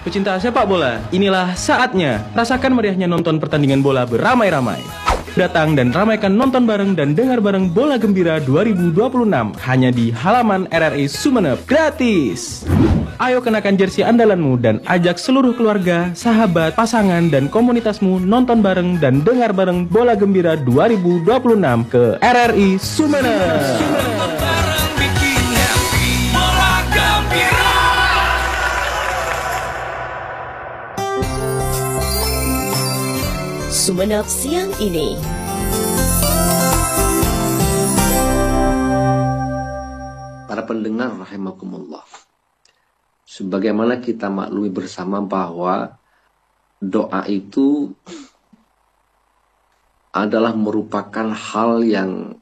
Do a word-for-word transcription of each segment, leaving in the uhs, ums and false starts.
Pecinta sepak bola, inilah saatnya. Rasakan meriahnya nonton pertandingan bola beramai-ramai. Datang dan ramaikan nonton bareng dan dengar bareng Bola Gembira dua ribu dua puluh enam hanya di halaman R R I Sumeneb, gratis. Ayo kenakan jersey andalanmu dan ajak seluruh keluarga, sahabat, pasangan, dan komunitasmu nonton bareng dan dengar bareng Bola Gembira dua ribu dua puluh enam ke R R I Sumeneb. Sumeneb siang ini. Para pendengar rahimakumullah, sebagaimana kita maklumi bersama bahwa doa itu adalah merupakan hal yang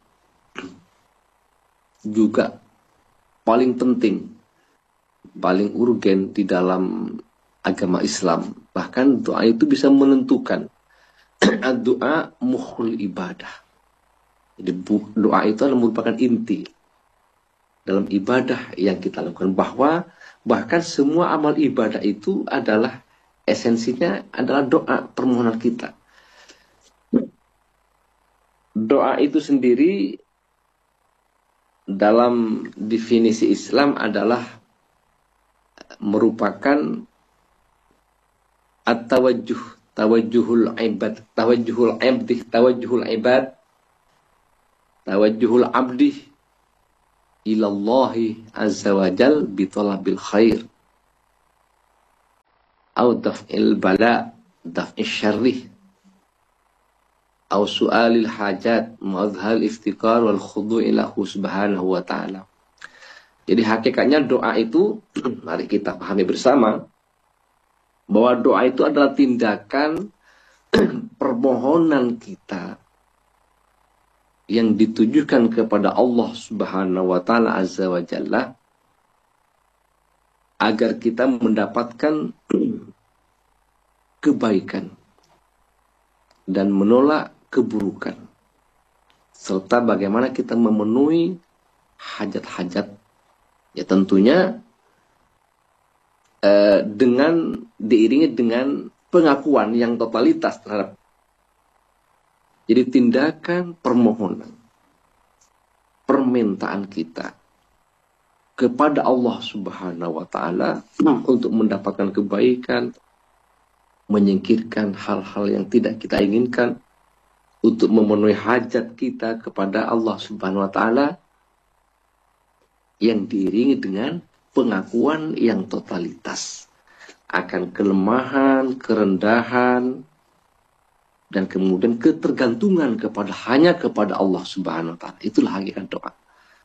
juga paling penting, paling urgen di dalam agama Islam. Bahkan doa itu bisa menentukan. Doa mukhul ibadah. Jadi doa itu adalah merupakan inti dalam ibadah yang kita lakukan, bahwa bahkan semua amal ibadah itu adalah esensinya adalah doa, permohonan kita. Doa itu sendiri dalam definisi Islam adalah merupakan at-tawajjuh, tawajjuhul ibad, tawajjuhul abdi, tawajjuhul ibad, tawajjuhul abdi ilallahi azza wa jal bitolabil khair au daf'il bala, daf'il syarrih au su'alil hajat ma'adhal iftikar wal khudu ilahu subhanahu wa ta'ala. Jadi hakikatnya doa itu, mari kita pahami bersama, bahwa doa itu adalah tindakan permohonan kita yang ditujukan kepada Allah Subhanahu wa Ta'ala Azza wa Jalla agar kita mendapatkan kebaikan dan menolak keburukan, serta bagaimana kita memenuhi hajat-hajat, ya tentunya Uh, dengan diiringi dengan pengakuan yang totalitas terhadap, jadi tindakan permohonan, permintaan kita kepada Allah Subhanahu wa Ta'ala untuk mendapatkan kebaikan, menyingkirkan hal-hal yang tidak kita inginkan, untuk memenuhi hajat kita kepada Allah Subhanahu wa Ta'ala, yang diiringi dengan pengakuan yang totalitas akan kelemahan, kerendahan, dan kemudian ketergantungan kepada hanya kepada Allah Subhanahu wa Ta'ala. Itulah hakikat doa.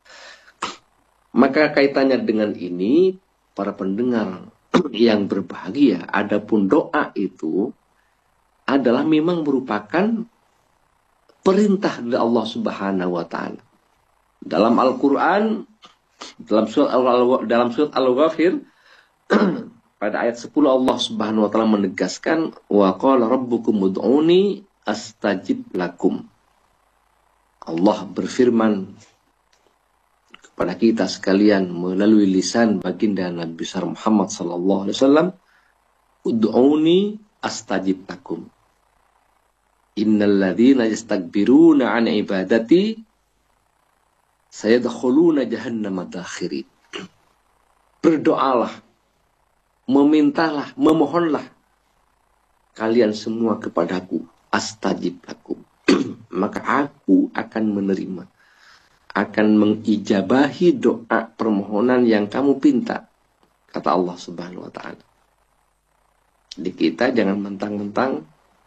Maka kaitannya dengan ini, para pendengar yang berbahagia, adapun doa itu adalah memang merupakan perintah dari Allah Subhanahu wa Ta'ala. Dalam Al-Quran, Dalam surat Al dalam surat Al-Ghafir pada ayat sepuluh, Allah Subhanahu wa Ta'ala menegaskan, wa qala rabbukum ud'uni astajib lakum. Allah berfirman kepada kita sekalian melalui lisan baginda Nabi besar Muhammad sallallahu alaihi wasallam, ud'uni astajib lakum. Innal ladzina yastakbiruna an ibadati sayadkhuluna jahannama dakhirin. Berdoalah, memintalah, memohonlah kalian semua kepadaku, astajib lakum. Maka aku akan menerima, akan mengijabahi doa permohonan yang kamu pinta, kata Allah Subhanahu wa Ta'ala. Di kita jangan mentang-mentang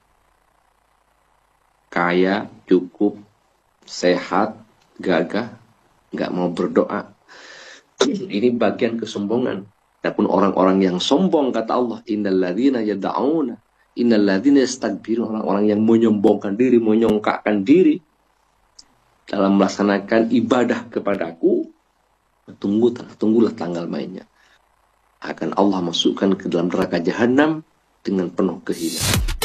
kaya, cukup, sehat, gagah, nggak mau berdoa. Ini bagian kesombongan. Adapun orang-orang yang sombong, kata Allah, innal ladzina yad'una, innal ladzina yastakbirun, orang-orang yang menyombongkan diri, menyongkakkan diri dalam melaksanakan ibadah kepadaku, tunggu, tunggulah tanggal mainnya. Akan Allah masukkan ke dalam neraka jahanam dengan penuh kehinaan.